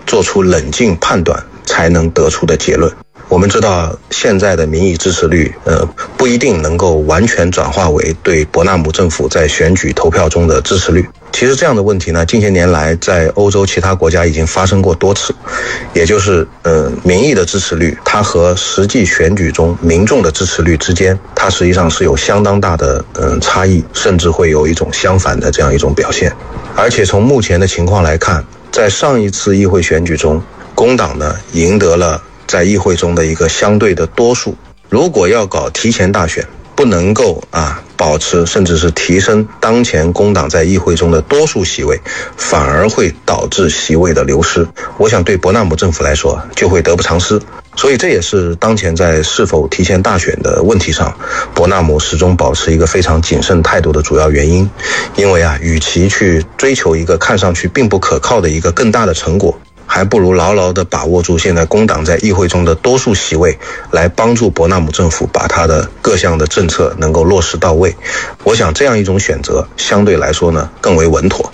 做出冷静判断才能得出的结论。我们知道现在的民意支持率不一定能够完全转化为对伯纳姆政府在选举投票中的支持率。其实这样的问题呢，近些年来在欧洲其他国家已经发生过多次，也就是民意的支持率它和实际选举中民众的支持率之间，它实际上是有相当大的差异，甚至会有一种相反的这样一种表现。而且从目前的情况来看，在上一次议会选举中，工党呢赢得了在议会中的一个相对的多数。如果要搞提前大选，不能够保持甚至是提升当前工党在议会中的多数席位，反而会导致席位的流失。我想对伯纳姆政府来说就会得不偿失。所以这也是当前在是否提前大选的问题上，伯纳姆始终保持一个非常谨慎态度的主要原因。因为与其去追求一个看上去并不可靠的一个更大的成果，还不如牢牢地把握住现在工党在议会中的多数席位，来帮助伯纳姆政府把他的各项的政策能够落实到位。我想这样一种选择相对来说呢更为稳妥。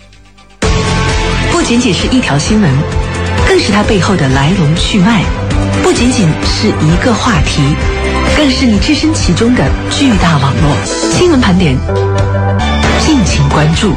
不仅仅是一条新闻，更是它背后的来龙去脉；不仅仅是一个话题，更是你置身其中的巨大网络。新闻盘点，敬请关注。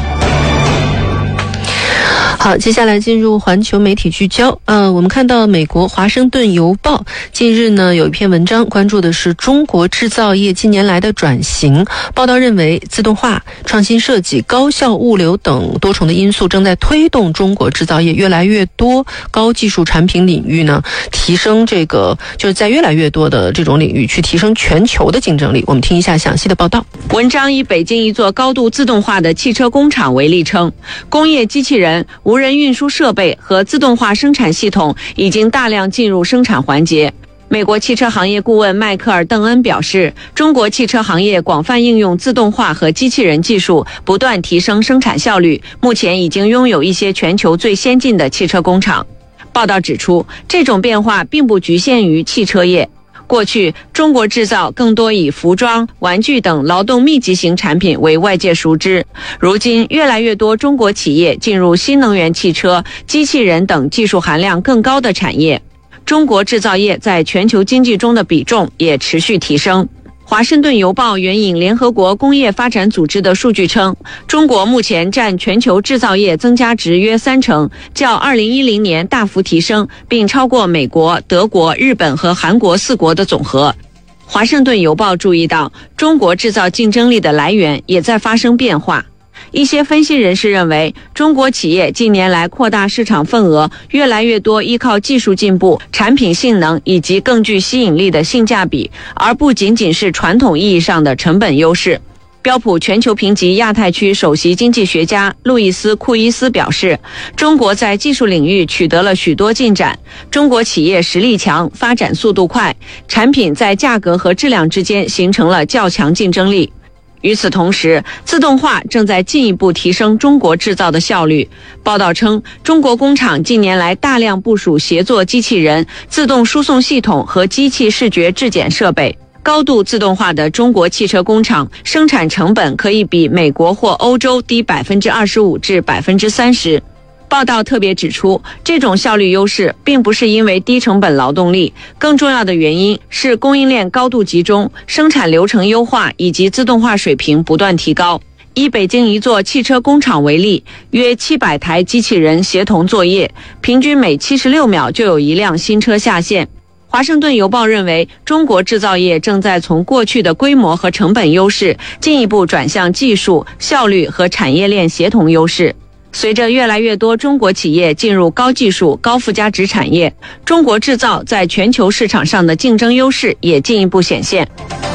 好，接下来进入环球媒体聚焦。我们看到美国《华盛顿邮报》近日呢有一篇文章，关注的是中国制造业近年来的转型。报道认为，自动化、创新设计、高效物流等多重的因素正在推动中国制造业越来越多高技术产品领域呢提升就是在越来越多的这种领域去提升全球的竞争力。我们听一下详细的报道。 文章以北京一座高度自动化的汽车工厂为例称，工业机器人、无人运输设备和自动化生产系统已经大量进入生产环节。美国汽车行业顾问迈克尔·邓恩表示，中国汽车行业广泛应用自动化和机器人技术，不断提升生产效率，目前已经拥有一些全球最先进的汽车工厂。报道指出，这种变化并不局限于汽车业。过去，中国制造更多以服装、玩具等劳动密集型产品为外界熟知。如今，越来越多中国企业进入新能源汽车、机器人等技术含量更高的产业。中国制造业在全球经济中的比重也持续提升。华盛顿邮报援引联合国工业发展组织的数据称，中国目前占全球制造业增加值约30%，较2010年大幅提升，并超过美国、德国、日本和韩国4国的总和。华盛顿邮报注意到，中国制造竞争力的来源也在发生变化。一些分析人士认为，中国企业近年来扩大市场份额，越来越多依靠技术进步、产品性能以及更具吸引力的性价比，而不仅仅是传统意义上的成本优势。标普全球评级亚太区首席经济学家路易斯·库伊斯表示，中国在技术领域取得了许多进展，中国企业实力强，发展速度快，产品在价格和质量之间形成了较强竞争力。与此同时，自动化正在进一步提升中国制造的效率。报道称，中国工厂近年来大量部署协作机器人、自动输送系统和机器视觉质检设备。高度自动化的中国汽车工厂生产成本可以比美国或欧洲低25%至30%。报道特别指出，这种效率优势并不是因为低成本劳动力，更重要的原因是供应链高度集中，生产流程优化以及自动化水平不断提高。以北京一座汽车工厂为例，约700台机器人协同作业，平均每76秒就有一辆新车下线。华盛顿邮报认为，中国制造业正在从过去的规模和成本优势，进一步转向技术、效率和产业链协同优势。随着越来越多中国企业进入高技术、高附加值产业，中国制造在全球市场上的竞争优势也进一步显现。